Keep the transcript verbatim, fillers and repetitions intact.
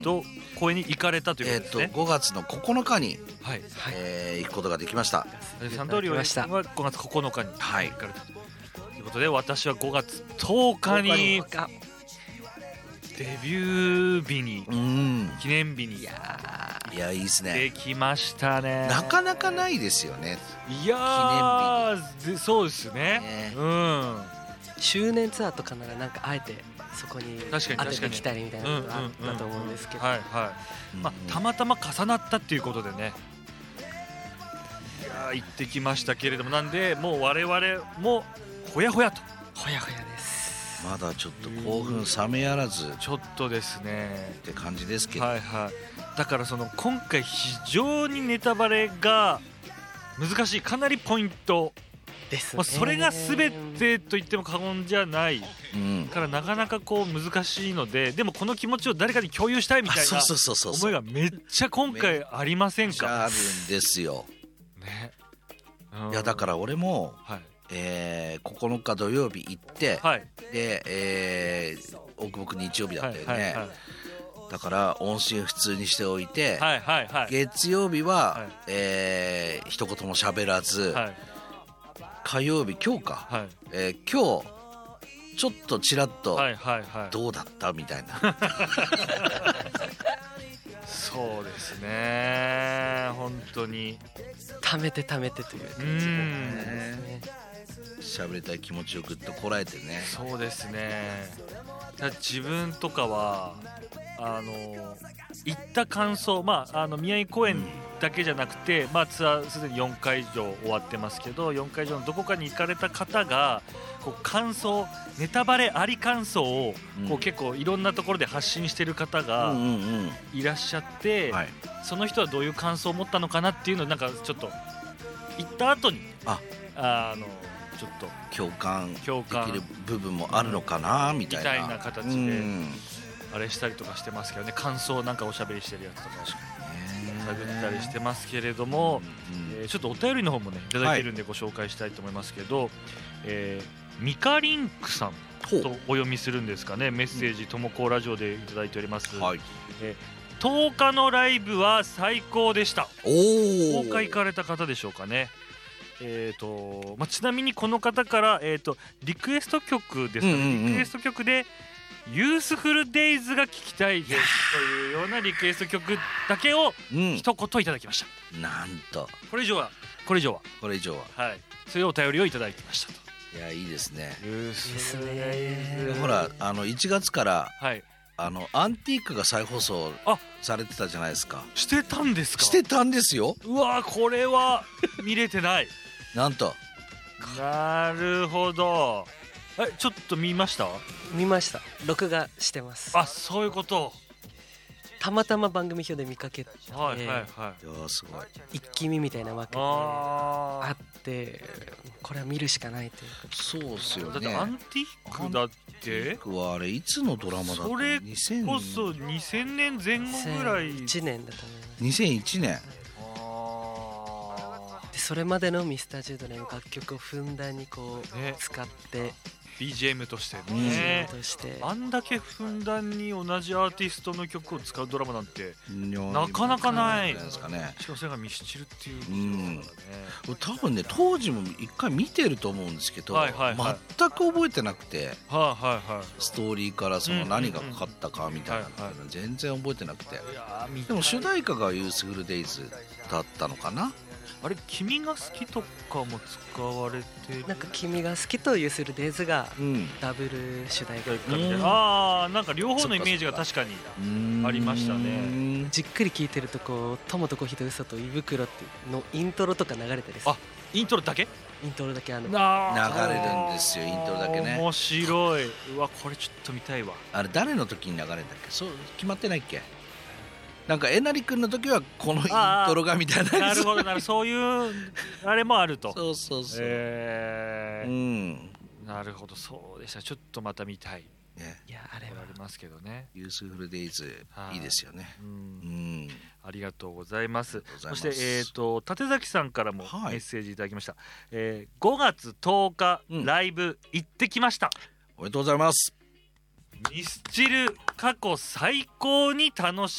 と公演に行かれたということですね。 えー、とごがつのここのかに、 はいえー、行くことができました。 サントリーはごがつここのかに行かはいれたということで、私はごがつとおかにデビュー日にうん記念日にいやいいですね。 できましたね。 なかなかないですよね。 いやーでそうですね、 ねうん周年ツアーとかならなんかあえてそこに確かに当ててきたりみたいなのがあったと思うんですけど、 はいはい、まあ、たまたま重なったっていうことでね、いやー行ってきましたけれども、なんでもう我々もほやほやとほやほやです。 まだちょっと興奮冷めやらずちょっとですねって感じですけど、 はいはい、だからその今回非常にネタバレが難しい、かなりポイントですね。 まあ、それが全てと言っても過言じゃないうんからなかなかこう難しいので、でもこの気持ちを誰かに共有したいみたいなそうそうそうそう思いがめっちゃ今回ありませんか。 あるんですよ、 ね、うん、 いやだから俺も、 はいえー、ここのか土曜日行って、 はい、 で、えー、大久保くん日曜日だったよね、 はいはいはい、 だから音信不通にしておいて、 はいはいはい、 月曜日は、 はい、 えー、一言も喋らず、 はい、 火曜日今日か、 はい、 えー、今日ちょっとちらっと、 はいはいはい、 どうだったみたいなそうですね、本当に貯めて貯めてという感じですね。 喋りたい気持ちをぐっとこらえてね。 そうですね。だ自分とかはあの行った感想、まああの宮城公演だけじゃなくて、まあツアーすでによんかい以上終わってますけど、よんかい以上のどこかに行かれた方がこう感想、ネタバレあり感想をこう結構いろんなところで発信してる方がいらっしゃって、 はい、 その人はどういう感想を持ったのかなっていうのをなんかちょっと行った後にああのちょっと共感共感できる部分もあるのかな、みたいなみたいな形であれしたりとかしてますけどね、感想なんかおしゃべりしてるやつとか探ったりしてますけれども、えー、ちょっとお便りの方もねいただいてるんでご紹介したいと思いますけど、はい、えー、ミカリンクさんとお読みするんですかね、メッセージともこラジオでいただいております、はい、えー、とおかのライブは最高でした。お公開行かれた方でしょうかね。えーとまあ、ちなみにこの方から、えーとリクエスト曲ですかね、うんうんうん、リクエスト曲でユースフルデイズが聴きたいですというようなリクエスト曲だけを一言いただきました、 うん、なんとこれ以上はこれ以上はこれ以上ははい、そういうお便りをいただきましたと。 いやいいですね。 ユースフルデイズ、 ほらあのいちがつから、 はい、 あのアンティークが再放送されてたじゃないですか。 してたんですか。 してたんですよ。 うわこれは見れてないなんとなるほど。えちょっと見ました。 見ました。録画してます。 あそういうこと。 たまたま番組表で見かけて、 はいはいはい、いやすごい一気見みたいなわけであってこれは見るしかないというか。 そうっすよね。 だってアンティークだってはあれいつのドラマだったの。 それこそにせんねんぜん後ぐらい。 にせんいちねんだと思います。 にせんいちねん。 でそれまでのミスターチルドレンの楽曲をふんだんにこう、ね、使ってビージーエム としてね、 ビージーエム としてあんだけふんだんに同じアーティストの曲を使うドラマなんてなかなかないですかね。しかもそれがミスチルっていうことですからね、 うん、多分ね当時も一回見てると思うんですけど、はいはいはい、全く覚えてなくて、はいはいはい、ストーリーからその何がかかったかみたいなの全然覚えてなくて、でも主題歌がユースフルデイズだったのかな。 あれ君が好きとかも使われてなんか君が好きとユースフルデイズがダブル主題歌みたいな、 うん、ああなんか両方のイメージが確かにありましたね。 じっくり聴いてるとこう友とコーヒーと嘘と胃袋ってのイントロとか流れたりする。 あイントロだけイントロだけあの流れるんですよ。イントロだけね。 面白い。うわこれちょっと見たいわ。 あれ誰の時に流れるんだっけ。そう決まってないっけ。なんかえなりくんの時はこのイントロがみたいな。 なるほどなるそういうあれもあると。 そうそうそう、えー、うん、 なるほどそうでした。ちょっとまた見たい、 ね、 いやあれはありますけどね。 ユースフルデイズいいですよね。うん、うん、 ありがとうございます。そしてえっと立崎さんからもメッセージいただきました、はい、えー、ごがつとおか、うん、ライブ行ってきました。 おめでとうございます。 ミスチル過去最高に楽し